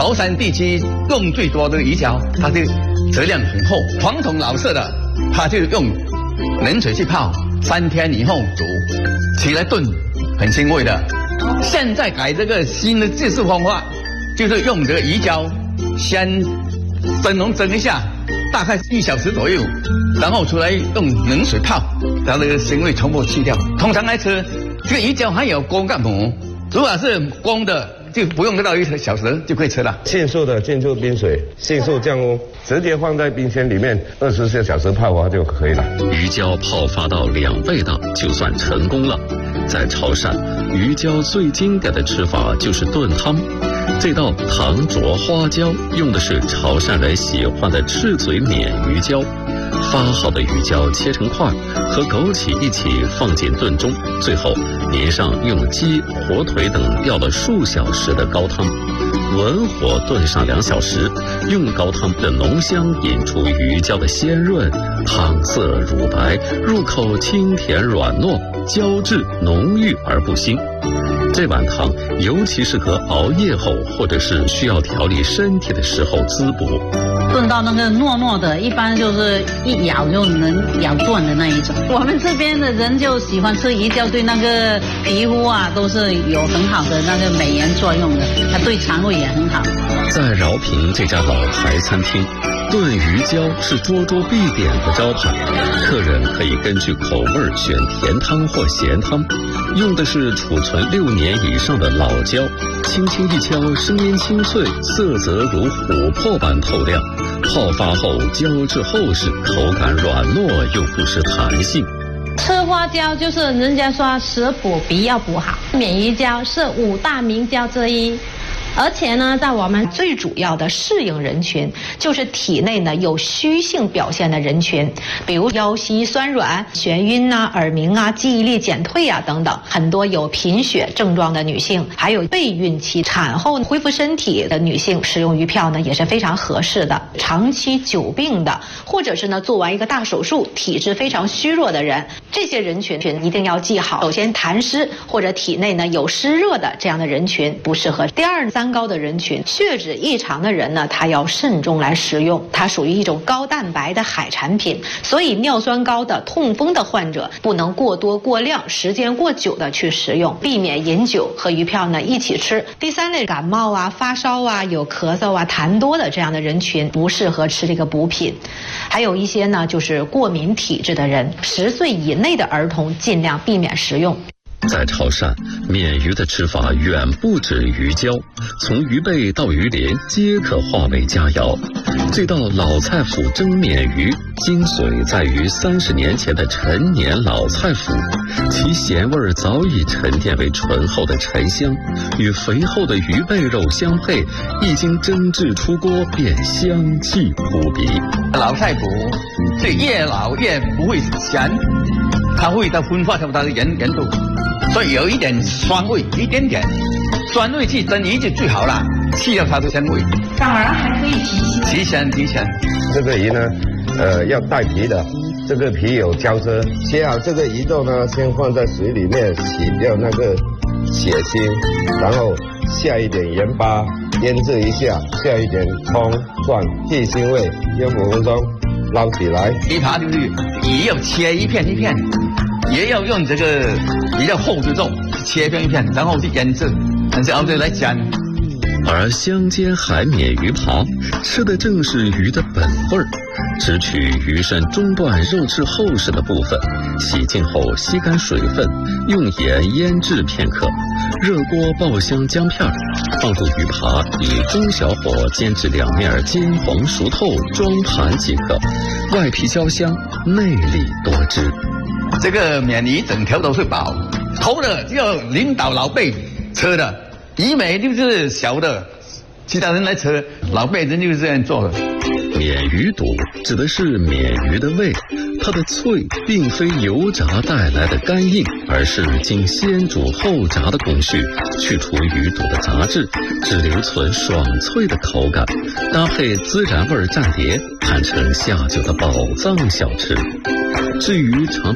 潮汕地区用最多的鱼胶，它的质量很厚，传统老式的，它就用冷水去泡，3天以后煮，起来炖，很腥味的。现在改这个新的制式方法，就是用这个鱼胶先蒸笼蒸一下，大概1小时左右，然后出来用冷水泡，把那个腥味全部去掉。通常来吃，这个鱼胶还有锅盖膜，如果是光的，就不用到1小时就可以吃了。 迅速的进入冰水，迅速降温，直接放在冰箱里面24小时泡发就可以了。 鱼胶泡发到2倍大就算成功了。在潮汕，鱼胶最经典的吃法就是炖汤。这道糖灼花椒用的是潮汕人喜欢的赤嘴缅鱼胶。发好的鱼胶切成块，和枸杞一起放进炖中，最后淋上用鸡、火腿等吊了数小时的高汤，文火炖上2小时，用高汤的浓香引出鱼胶的鲜润，汤色乳白，入口清甜软糯，胶质浓郁而不腥。这碗汤尤其适合熬夜后或者是需要调理身体的时候滋补。 炖到那个糯糯的，一般就是一咬就能咬断的那一种。我们这边的人就喜欢吃鱼胶，对那个皮肤啊都是有很好的那个美颜作用的，它对肠胃也很好。 在饶平这家老牌餐厅，炖鱼胶是桌桌必点的招牌，客人可以根据口味选甜汤或咸汤，用的是储存6年以上的老胶，轻轻一敲，声音清脆，色泽如琥珀般透亮，泡发后胶质厚实，口感软糯又不失弹性。 吃花椒就是人家说食补必要补好，缅鱼胶是5大名胶之一。而且呢，在我们最主要的适应人群，就是体内呢有虚性表现的人群，比如腰膝酸软、眩晕啊、耳鸣啊、记忆力减退啊等等，很多有贫血症状的女性，还有备孕期、产后恢复身体的女性，食用鱼票呢也是非常合适的。长期久病的，或者是呢做完一个大手术、体质非常虚弱的人，这些人群一定要记好。首先，痰湿或者体内呢有湿热的这样的人群不适合。第二，三高的人群，血脂异常的人呢，他要慎重来食用，它属于一种高蛋白的海产品，所以尿酸高的、痛风的患者不能过多过量、时间过久的去食用，避免饮酒和鱼票呢一起吃。第三类，感冒啊、发烧啊、有咳嗽啊、痰多的这样的人群不适合吃这个补品。还有一些呢，就是过敏体质的人，10岁以内的儿童尽量避免食用。 在潮汕，缅鱼的吃法远不止鱼胶，从鱼背到鱼鳞皆可化为佳肴。这道老菜府蒸缅鱼，精髓在于30年前的陈年老菜府，其咸味早已沉淀为醇厚的沉香，与肥厚的鱼背肉相配，一经蒸制出锅便香气扑鼻。 老菜府是越老越不会咸，它会到分化成它的盐度。所以有一点酸味，一点点酸味去蒸鱼就最好了，去掉它的鲜味， 反而还可以提鲜。 提鲜。 这个鱼呢，要带皮的，这个皮有胶质。切好这个鱼肉呢，先放在水里面洗掉那个血腥，然后下一点盐巴腌制一下，下一点葱蒜去腥味，约5分钟，捞起来。 鱼扒就是鱼要切一片一片。也要用这个比较厚的肉切片一片，然后去腌制，然后再来煎。 而香煎海缅鱼扒吃的正是鱼的本味儿，只取鱼身中段肉质厚实的部分，洗净后吸干水分，用盐腌制片刻，热锅爆香姜片，放入鱼扒，以中小火煎至2面金黄熟透，装盘即可。外皮焦香，内里多汁。 这个缅鱼整条都是宝，头的就要领导老辈吃的，鱼尾就是小的，其他人来吃，老辈人就是这样做的。 缅鱼肚指的是缅鱼的胃，它的脆并非油炸带来的干硬，而是经先煮后炸的工序，去除鱼肚的杂质，只留存爽脆的口感，搭配孜然味蘸碟，堪称下酒的宝藏小吃。至于常